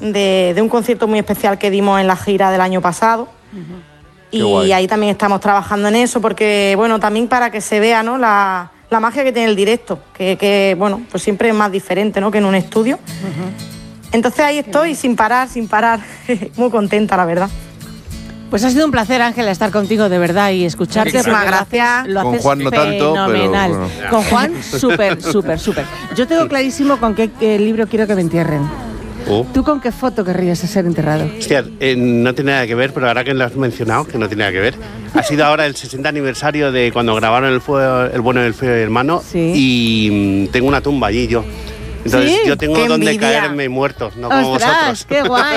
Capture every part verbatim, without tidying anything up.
de, de un concierto muy especial que dimos en la gira del año pasado. Uh-huh. Y guay. Ahí también estamos trabajando en eso, porque, bueno, también para que se vea, ¿no?, la, la magia que tiene el directo, que, que, bueno, pues siempre es más diferente, ¿no?, que en un estudio. Uh-huh. Entonces ahí estoy, sin parar, sin parar, muy contenta, la verdad. Pues ha sido un placer, Ángela, estar contigo, de verdad, y escucharte. Muchísimas gracias. Lo Con Juan no tanto, fenomenal. Pero bueno. Con Juan, súper, súper, súper. Yo tengo clarísimo con qué, qué libro quiero que me entierren. Oh. ¿Tú con qué foto querrías ser enterrado? Hostia, eh, no tiene nada que ver, pero ahora que lo has mencionado, que no tiene nada que ver, ha sido ahora el sesenta aniversario de cuando grabaron el, fuego, el bueno, el feo y el hermano, ¿sí? Y mmm, tengo una tumba allí yo. Entonces ¿sí? yo tengo ¡Qué donde envidia! caerme muerto, no ¡Ostras, como vosotros. qué guay!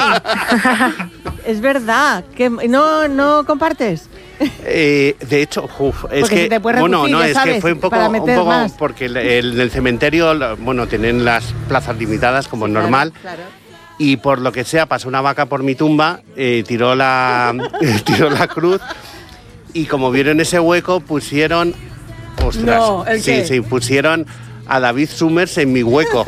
Es verdad, que no, no compartes. Eh, de hecho, uf, es porque que se te puede bueno, reducir, no, ya es sabes, que fue un poco, para un meter poco más. porque el, el, en el cementerio, bueno, tienen las plazas limitadas como Sí, es normal. Claro, claro. Y por lo que sea, pasó una vaca por mi tumba, eh, tiró la tiró la cruz y como vieron ese hueco pusieron, ostras, No, ¿el sí, qué? sí, pusieron a David Summers en mi hueco.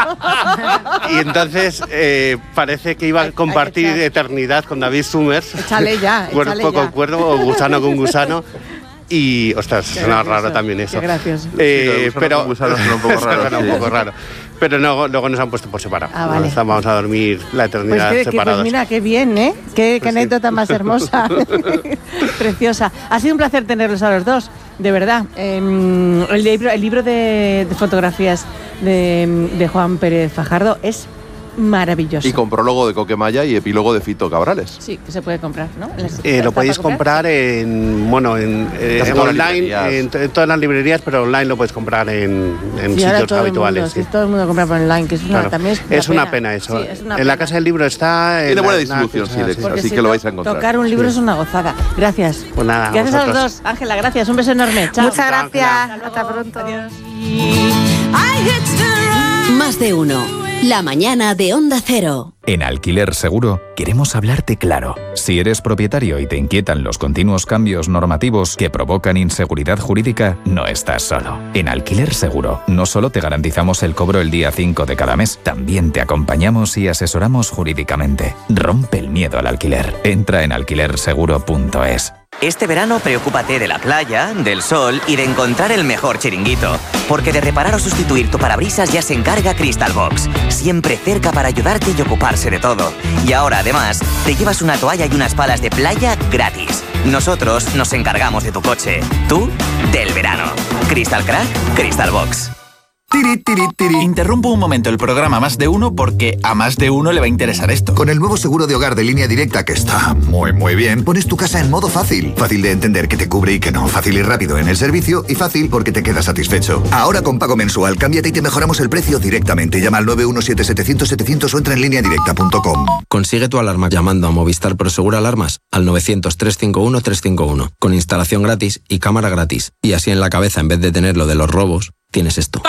Y entonces eh, parece que iba a compartir Hay que echar. eternidad con David Summers. Échale ya, échale Cuerpo ya. con cuerpo o gusano con gusano. Y, ostras, Qué suena gracioso, raro también eso. qué gracioso. Eh, Sí, pero gusano suena un poco raro, suena un sí. poco raro. Pero no, luego nos han puesto por separado. Ah, vale. Vamos a dormir la Pues, eternidad que, que, separados. pues mira, qué bien, ¿eh? Qué, Pues qué sí. anécdota más hermosa. Preciosa. Ha sido un placer tenerlos a los dos, de verdad. Eh, el libro, el libro de, de fotografías de, de Juan Pérez Fajardo es maravilloso. Y con prólogo de Coquemaya y epílogo de Fito Cabrales. Sí, que se puede comprar, ¿no? Eh, ¿Está lo podéis para comprar? comprar en, bueno, en, eh, Casi en todas las online, librerías. en, en todas las librerías, pero online lo puedes comprar en, en Sí, ahora sitios todo el habituales. mundo, sí. sí, todo el mundo compra por online, que es una, Claro. también es una Es pena. una pena eso. Sí, es una en la pena. Casa del Libro está... en Tiene buena la- distribución, la- sí, de hecho. Porque Así si que lo to- vais a encontrar. Tocar un libro Sí. es una gozada. Gracias. Pues nada, Gracias a los vosotros. dos. Ángela, gracias. Un beso enorme. Chao. Muchas gracias. Ángela. Hasta pronto. Adiós. Más de uno. La mañana de Onda Cero. En Alquiler Seguro queremos hablarte claro. Si eres propietario y te inquietan los continuos cambios normativos que provocan inseguridad jurídica, no estás solo. En Alquiler Seguro no solo te garantizamos el cobro el día cinco de cada mes, también te acompañamos y asesoramos jurídicamente. Rompe el miedo al alquiler. Entra en alquiler seguro punto es. Este verano preocúpate de la playa, del sol y de encontrar el mejor chiringuito. Porque de reparar o sustituir tu parabrisas ya se encarga Crystal Box. Siempre cerca para ayudarte y ocuparse de todo. Y ahora, además, te llevas una toalla y unas palas de playa gratis. Nosotros nos encargamos de tu coche. Tú, del verano. Crystal Crack, Crystal Box. Tiri, tiri, tiri. Interrumpo un momento el programa Más de Uno porque a más de uno le va a interesar esto. Con el nuevo seguro de hogar de Línea Directa, que está muy muy bien, pones tu casa en modo fácil. Fácil de entender que te cubre y que no. Fácil y rápido en el servicio y fácil porque te quedas satisfecho. Ahora con pago mensual, cámbiate y te mejoramos el precio directamente. Llama al nueve uno siete setecientos setecientos o entra en línea directa punto com. Consigue tu alarma llamando a Movistar Prosegura Alarmas al novecientos, trescientos cincuenta y uno, trescientos cincuenta y uno con instalación gratis y cámara gratis. Y así en la cabeza, en vez de tener lo de los robos, tienes esto.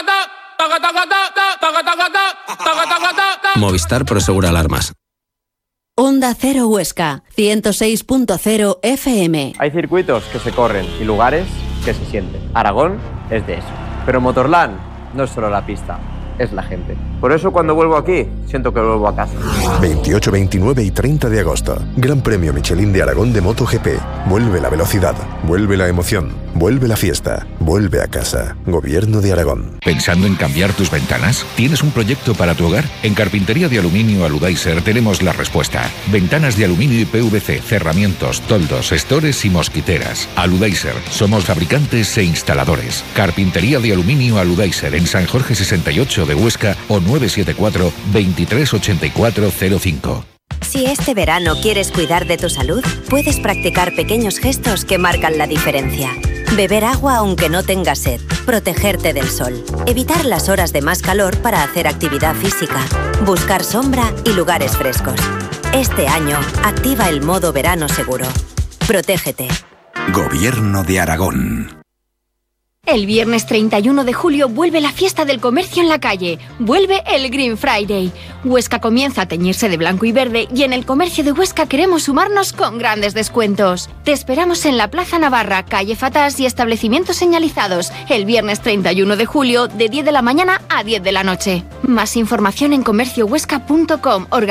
Movistar Prosegura Alarmas. Onda Cero Huesca, ciento seis punto cero F M. Hay circuitos que se corren y lugares que se sienten. Aragón es de eso. Pero Motorland no es solo la pista, es la gente. Por eso cuando vuelvo aquí, siento que vuelvo a casa. veintiocho, veintinueve y treinta de agosto. Gran Premio Michelin de Aragón de MotoGP. Vuelve la velocidad, vuelve la emoción, vuelve la fiesta, vuelve a casa. Gobierno de Aragón. ¿Pensando en cambiar tus ventanas? ¿Tienes un proyecto para tu hogar? En Carpintería de Aluminio Aludaiser tenemos la respuesta. Ventanas de aluminio y P V C, cerramientos, toldos, estores y mosquiteras. Aludaiser. Somos fabricantes e instaladores. Carpintería de Aluminio Aludaiser en San Jorge sesenta y ocho de Huesca o nueve siete cuatro, veintitrés ochenta y cuatro cero cinco. Si este verano quieres cuidar de tu salud, puedes practicar pequeños gestos que marcan la diferencia. Beber agua aunque no tengas sed, protegerte del sol, evitar las horas de más calor para hacer actividad física, buscar sombra y lugares frescos. Este año, activa el modo verano seguro. Protégete. Gobierno de Aragón. El viernes treinta y uno de julio vuelve la fiesta del comercio en la calle. Vuelve el Green Friday. Huesca comienza a teñirse de blanco y verde y en el comercio de Huesca queremos sumarnos con grandes descuentos. Te esperamos en la Plaza Navarra, calle Fatás y establecimientos señalizados el viernes treinta y uno de julio de diez de la mañana a diez de la noche. Más información en comercio huesca punto com.